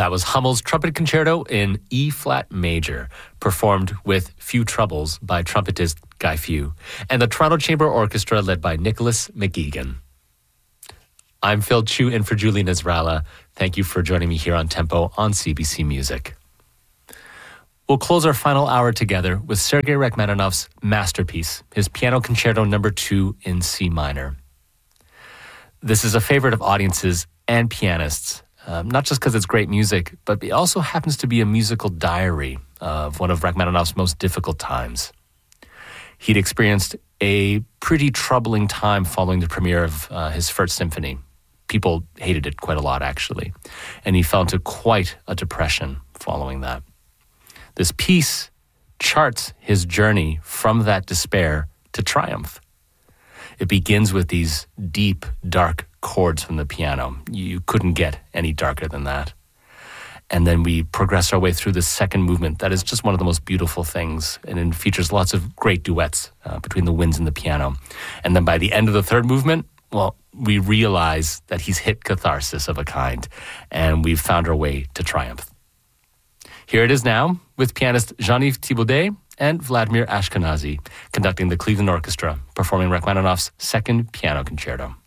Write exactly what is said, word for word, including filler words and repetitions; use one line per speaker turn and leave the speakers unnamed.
That was Hummel's Trumpet Concerto in E-flat major, performed with Few Troubles by trumpetist Guy Few, and the Toronto Chamber Orchestra led by Nicholas McGeegan. I'm Phil Chu in for Julie Nasrallah. Thank you for joining me here on Tempo on C B C Music. We'll close our final hour together with Sergei Rachmaninoff's masterpiece, his Piano Concerto number two in C minor. This is a favorite of audiences and pianists, um, not just because it's great music, but it also happens to be a musical diary of one of Rachmaninoff's most difficult times. He'd experienced a pretty troubling time following the premiere of uh, his First Symphony. People hated it quite a lot, actually, and he fell into quite a depression following that. This piece charts his journey from that despair to triumph. It begins with these deep, dark chords from the piano. You couldn't get any darker than that. And then we progress our way through the second movement. That is just one of the most beautiful things, and it features lots of great duets uh, between the winds and the piano. And then by the end of the third movement, well, we realize that he's hit catharsis of a kind, and we've found our way to triumph. Here it is now with pianist Jean-Yves Thibaudet and Vladimir Ashkenazy conducting the Cleveland Orchestra, performing Rachmaninoff's Second Piano Concerto.